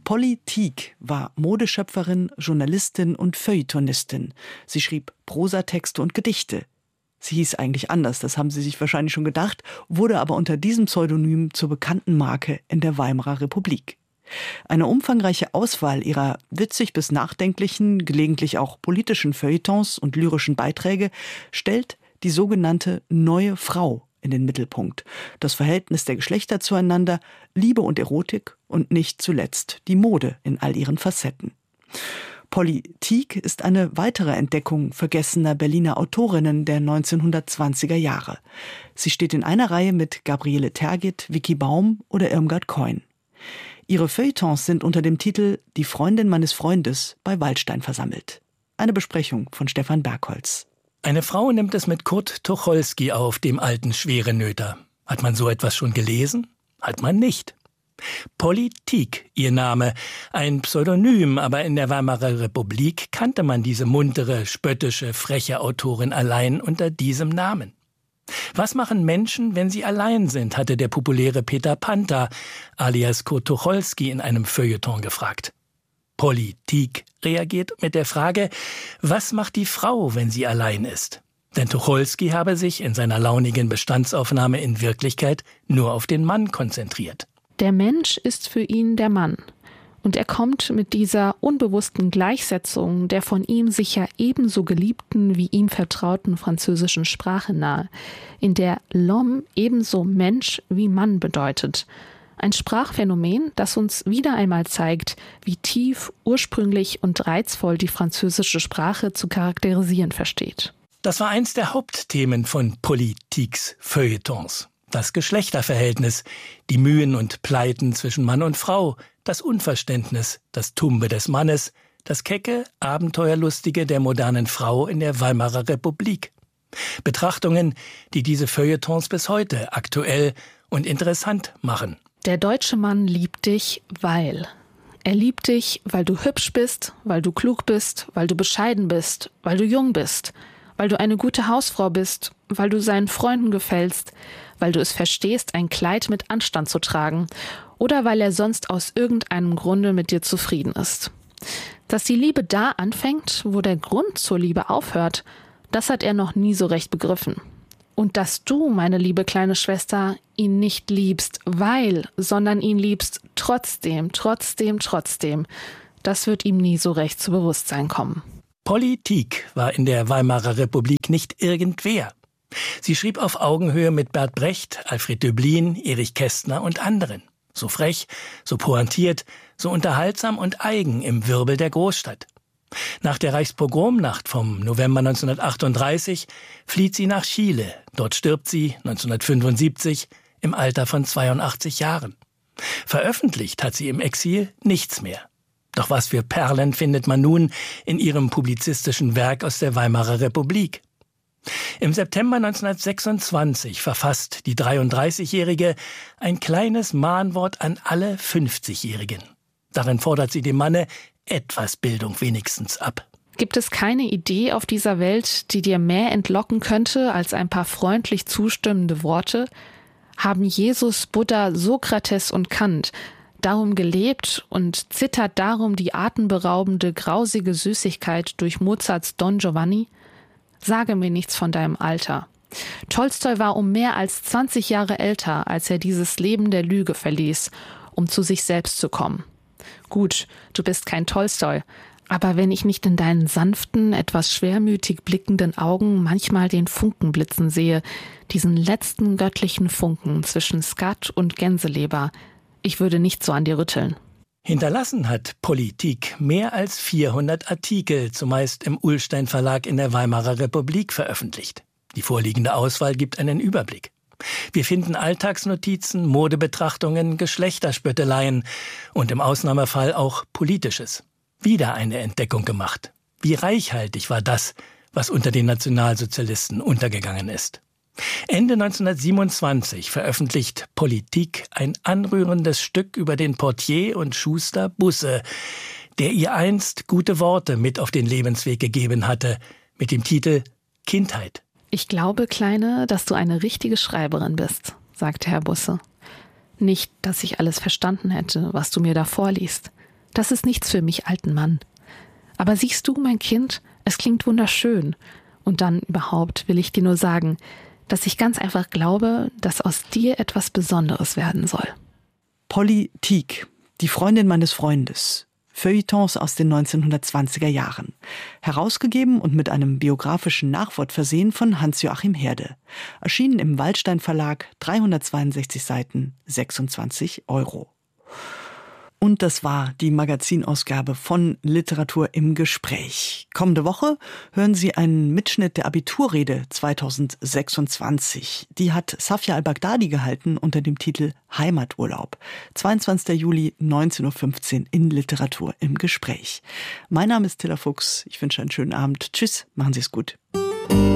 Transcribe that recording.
Polly Tieck war Modeschöpferin, Journalistin und Feuilletonistin. Sie schrieb Prosatexte und Gedichte. Sie hieß eigentlich anders, das haben Sie sich wahrscheinlich schon gedacht, wurde aber unter diesem Pseudonym zur bekannten Marke in der Weimarer Republik. Eine umfangreiche Auswahl ihrer witzig bis nachdenklichen, gelegentlich auch politischen Feuilletons und lyrischen Beiträge stellt die sogenannte Neue Frau in den Mittelpunkt. Das Verhältnis der Geschlechter zueinander, Liebe und Erotik und nicht zuletzt die Mode in all ihren Facetten. Polly Tieck ist eine weitere Entdeckung vergessener Berliner Autorinnen der 1920er Jahre. Sie steht in einer Reihe mit Gabriele Tergit, Vicky Baum oder Irmgard Keun. Ihre Feuilletons sind unter dem Titel »Die Freundin meines Freundes« bei Waldstein versammelt. Eine Besprechung von Stefan Bergholz. Eine Frau nimmt es mit Kurt Tucholsky auf, dem alten Schwerenöter. Hat man so etwas schon gelesen? Hat man nicht. Polly Tieck, ihr Name, ein Pseudonym, aber in der Weimarer Republik kannte man diese muntere, spöttische, freche Autorin allein unter diesem Namen. Was machen Menschen, wenn sie allein sind, hatte der populäre Peter Panther, alias Kurt Tucholsky, in einem Feuilleton gefragt. Polly Tieck reagiert mit der Frage, was macht die Frau, wenn sie allein ist? Denn Tucholsky habe sich in seiner launigen Bestandsaufnahme in Wirklichkeit nur auf den Mann konzentriert. Der Mensch ist für ihn der Mann. Und er kommt mit dieser unbewussten Gleichsetzung der von ihm sicher ebenso geliebten wie ihm vertrauten französischen Sprache nahe, in der l'homme ebenso Mensch wie Mann bedeutet. Ein Sprachphänomen, das uns wieder einmal zeigt, wie tief, ursprünglich und reizvoll die französische Sprache zu charakterisieren versteht. Das war eins der Hauptthemen von Polly Tiecks Feuilletons. Das Geschlechterverhältnis, die Mühen und Pleiten zwischen Mann und Frau, das Unverständnis, das Tumbe des Mannes, das kecke, abenteuerlustige der modernen Frau in der Weimarer Republik. Betrachtungen, die diese Feuilletons bis heute aktuell und interessant machen. Der deutsche Mann liebt dich, weil. Er liebt dich, weil du hübsch bist, weil du klug bist, weil du bescheiden bist, weil du jung bist, weil du eine gute Hausfrau bist, weil du seinen Freunden gefällst, weil du es verstehst, ein Kleid mit Anstand zu tragen oder weil er sonst aus irgendeinem Grunde mit dir zufrieden ist. Dass die Liebe da anfängt, wo der Grund zur Liebe aufhört, das hat er noch nie so recht begriffen. Und dass du, meine liebe kleine Schwester, ihn nicht liebst, sondern ihn liebst trotzdem, das wird ihm nie so recht zu Bewusstsein kommen. Polly Tieck war in der Weimarer Republik nicht irgendwer. Sie schrieb auf Augenhöhe mit Bert Brecht, Alfred Döblin, Erich Kästner und anderen. So frech, so pointiert, so unterhaltsam und eigen im Wirbel der Großstadt. Nach der Reichspogromnacht vom November 1938 flieht sie nach Chile. Dort stirbt sie 1975 im Alter von 82 Jahren. Veröffentlicht hat sie im Exil nichts mehr. Doch was für Perlen findet man nun in ihrem publizistischen Werk aus der Weimarer Republik. Im September 1926 verfasst die 33-Jährige ein kleines Mahnwort an alle 50-Jährigen. Darin fordert sie dem Manne etwas Bildung wenigstens ab. Gibt es keine Idee auf dieser Welt, die dir mehr entlocken könnte als ein paar freundlich zustimmende Worte? Haben Jesus, Buddha, Sokrates und Kant darum gelebt und zittert darum die atemberaubende, grausige Süßigkeit durch Mozarts Don Giovanni? Sage mir nichts von deinem Alter. Tolstoi war um mehr als 20 Jahre älter, als er dieses Leben der Lüge verließ, um zu sich selbst zu kommen. Gut, du bist kein Tolstoi, aber wenn ich nicht in deinen sanften, etwas schwermütig blickenden Augen manchmal den Funken blitzen sehe, diesen letzten göttlichen Funken zwischen Skat und Gänseleber, ich würde nicht so an dir rütteln. Hinterlassen hat Polly Tieck mehr als 400 Artikel, zumeist im Ullstein Verlag in der Weimarer Republik veröffentlicht. Die vorliegende Auswahl gibt einen Überblick. Wir finden Alltagsnotizen, Modebetrachtungen, Geschlechterspötteleien und im Ausnahmefall auch Politisches. Wieder eine Entdeckung gemacht. Wie reichhaltig war das, was unter den Nationalsozialisten untergegangen ist. Ende 1927 veröffentlicht Polly Tieck ein anrührendes Stück über den Portier und Schuster Busse, der ihr einst gute Worte mit auf den Lebensweg gegeben hatte, mit dem Titel Kindheit. Ich glaube, Kleine, dass du eine richtige Schreiberin bist, sagte Herr Busse. Nicht, dass ich alles verstanden hätte, was du mir da vorliest. Das ist nichts für mich, alten Mann. Aber siehst du, mein Kind, es klingt wunderschön. Und dann überhaupt will ich dir nur sagen, dass ich ganz einfach glaube, dass aus dir etwas Besonderes werden soll. Polly Tieck, die Freundin meines Freundes. Feuilletons aus den 1920er Jahren. Herausgegeben und mit einem biografischen Nachwort versehen von Hans-Joachim Herde. Erschienen im Waldstein Verlag, 362 Seiten, 26 €. Und das war die Magazinausgabe von Literatur im Gespräch. Kommende Woche hören Sie einen Mitschnitt der Abiturrede 2026. Die hat Safia al-Baghdadi gehalten unter dem Titel Heimaturlaub. 22. Juli, 19:15 Uhr in Literatur im Gespräch. Mein Name ist Tilla Fuchs. Ich wünsche einen schönen Abend. Tschüss, machen Sie es gut.